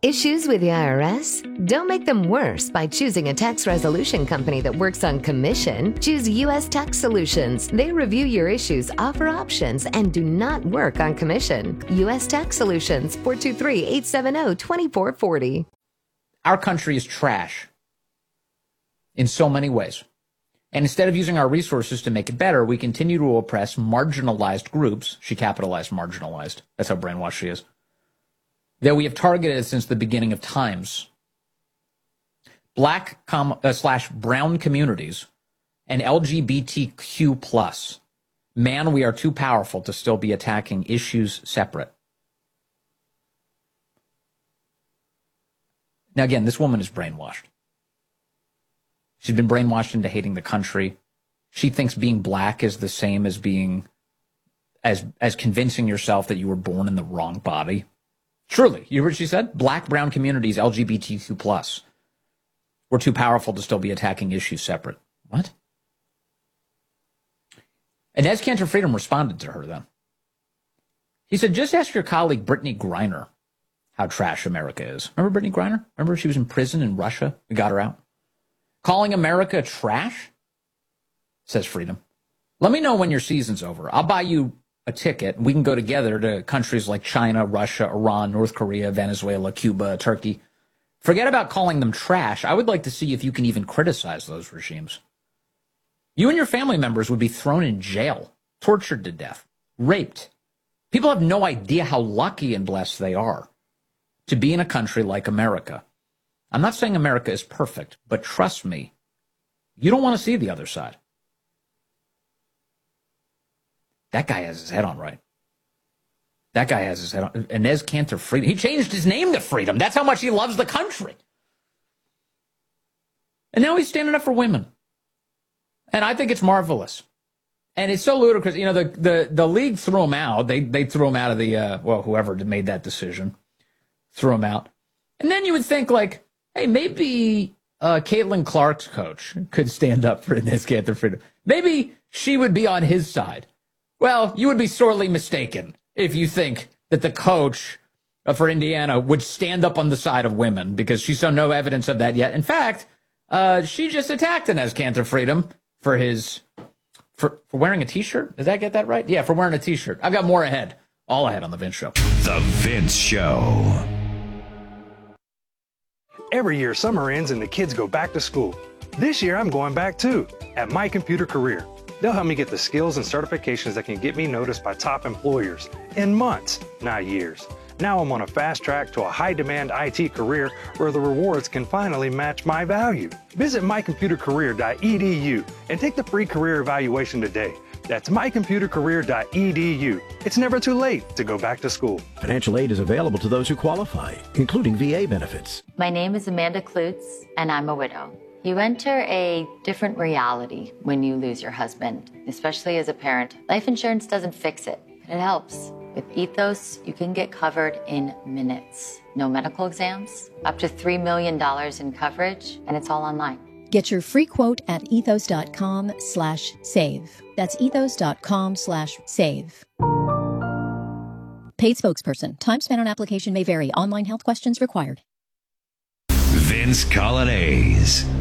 Issues with the IRS? Don't make them worse by choosing a tax resolution company that works on commission. Choose U.S. Tax Solutions. They review your issues, offer options, and do not work on commission. U.S. Tax Solutions, 423-870-2440. Our country is trash in so many ways. And instead of using our resources to make it better, we continue to oppress marginalized groups. She capitalized marginalized. That's how brainwashed she is. That we have targeted since the beginning of times. Black/brown communities and LGBTQ+. Man, we are too powerful to still be attacking issues separate. Now, again, this woman is brainwashed. She's been brainwashed into hating the country. She thinks being black is the same as being, as convincing yourself that you were born in the wrong body. Truly, you heard what she said? Black, brown communities, LGBTQ+. We're too powerful to still be attacking issues separate. What? Inez Cantor Freedom responded to her then. He said, just ask your colleague Brittany Griner how trash America is. Remember Brittany Griner? Remember she was in prison in Russia? We got her out. Calling America trash? Says Freedom. Let me know when your season's over. I'll buy you a ticket. We can go together to countries like China, Russia, Iran, North Korea, Venezuela, Cuba, Turkey. Forget about calling them trash. I would like to see if you can even criticize those regimes. You and your family members would be thrown in jail, tortured to death, raped. People have no idea how lucky and blessed they are to be in a country like America. I'm not saying America is perfect, but trust me, you don't want to see the other side. That guy has his head on right. That guy has his head on. Inez Cantor Freedom. He changed his name to Freedom. That's how much he loves the country. And now he's standing up for women. And I think it's marvelous. And it's so ludicrous. You know, the league threw him out. They threw him out of the, whoever made that decision threw him out. And then you would think, like, hey, maybe Caitlin Clark's coach could stand up for Inez Cantor Freedom. Maybe she would be on his side. Well, you would be sorely mistaken if you think that the coach for Indiana would stand up on the side of women, because she saw no evidence of that yet. In fact, she just attacked Inez Cantor Freedom for wearing a T-shirt. Did I get that right? Yeah, for wearing a T-shirt. I've got more ahead. All ahead on The Vince Show. The Vince Show. Every year, summer ends and the kids go back to school. This year, I'm going back too, at My Computer Career. They'll help me get the skills and certifications that can get me noticed by top employers in months, not years. Now I'm on a fast track to a high-demand IT career where the rewards can finally match my value. Visit mycomputercareer.edu and take the free career evaluation today. That's mycomputercareer.edu. It's never too late to go back to school. Financial aid is available to those who qualify, including VA benefits. My name is Amanda Klutz, and I'm a widow. You enter a different reality when you lose your husband, especially as a parent. Life insurance doesn't fix it, but it helps. With Ethos, you can get covered in minutes. No medical exams, up to $3 million in coverage, and it's all online. Get your free quote at ethos.com/save. That's ethos.com/save. Paid spokesperson. Time spent on application may vary. Online health questions required. Vince Coglianese.